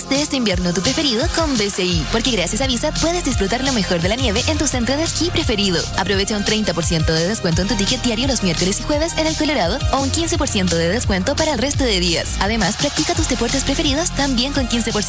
Haz de este invierno tu preferido con BCI, porque gracias a Visa puedes disfrutar lo mejor de la nieve en tu centro de esquí preferido. Aprovecha un 30% de descuento en tu ticket diario los miércoles y jueves en el Colorado o un 15% de descuento para el resto de días. Además, practica tus deportes preferidos también con 15%